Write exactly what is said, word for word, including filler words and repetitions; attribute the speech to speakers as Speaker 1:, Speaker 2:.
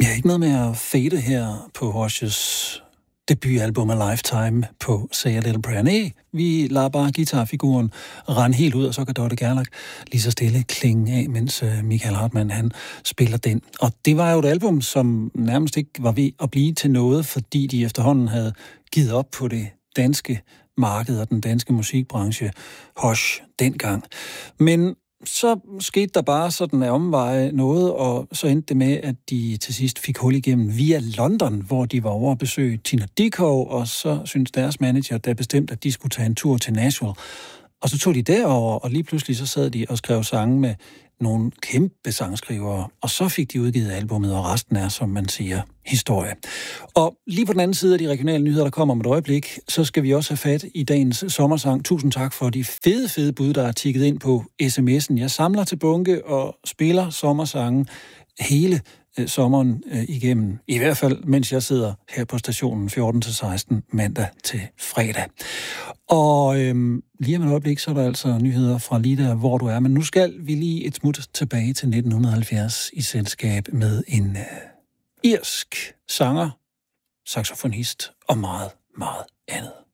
Speaker 1: Ja, ikke noget med at fade her på Rushes debutalbum af Lifetime på Say a Little Prayer. Nej, vi lader bare guitarfiguren rende helt ud, og så kan Dorte Gerlach lige så stille klinge af, mens Michael Hartmann han spiller den. Og det var jo et album, som nærmest ikke var ved at blive til noget, fordi de efterhånden havde givet op på det danske marked og den danske musikbranche, Hush, dengang. Men så skete der bare sådan af omveje noget, og så endte det med, at de til sidst fik hul igennem via London, hvor de var over at besøge Tina Dickow, og så synes deres manager, der bestemt, at de skulle tage en tur til Nashville. Og så tog de derover, og lige pludselig så sad de og skrev sange med nogle kæmpe sangskrivere, og så fik de udgivet albummet, og resten er, som man siger, historie. Og lige på den anden side af de regionale nyheder, der kommer om et øjeblik, så skal vi også have fat i dagens sommersang. Tusind tak for de fede, fede bud, der er tikket ind på sms'en. Jeg samler til bunke og spiller sommersangen hele øh, sommeren øh, igennem. I hvert fald, mens jeg sidder her på stationen fjorten til seksten mandag til fredag. Og øhm, lige om et øjeblik, så er der altså nyheder fra lige der, hvor du er. Men nu skal vi lige et smut tilbage til nitten halvfjerds i selskab med en øh, irsk sanger, saxofonist og meget, meget andet.